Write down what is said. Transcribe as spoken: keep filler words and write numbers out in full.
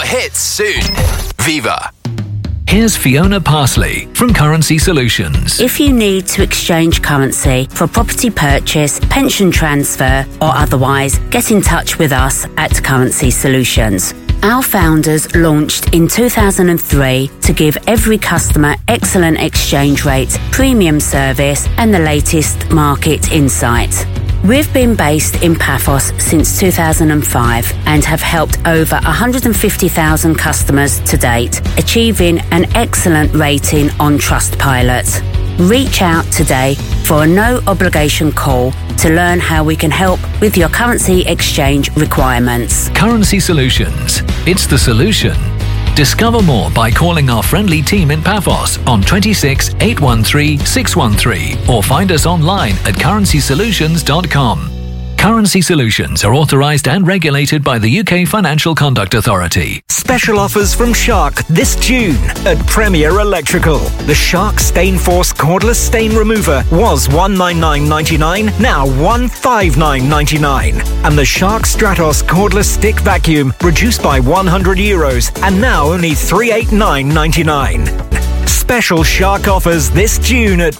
hits soon. Viva. Here's Fiona Parsley from Currency Solutions. If you need to exchange currency for property purchase, pension transfer or otherwise, get in touch with us at Currency Solutions. Our founders launched in two thousand three to give every customer excellent exchange rates, premium service and the latest market insight. We've been based in Paphos since two thousand five and have helped over one hundred fifty thousand customers to date, achieving an excellent rating on Trustpilot. Reach out today for a no-obligation call to learn how we can help with your currency exchange requirements. Currency Solutions. It's the solution. Discover more by calling our friendly team in Paphos on twenty-six, eight one three, six one three or find us online at currency solutions dot com. Currency Solutions are authorised and regulated by the U K Financial Conduct Authority. Special offers from Shark this June at Premier Electrical. The Shark Stain Force Cordless Stain Remover was one hundred ninety-nine pounds ninety-nine, now one hundred fifty-nine pounds ninety-nine. And the Shark Stratos Cordless Stick Vacuum reduced by one hundred euros and now only three hundred eighty-nine pounds ninety-nine. Special Shark offers this June at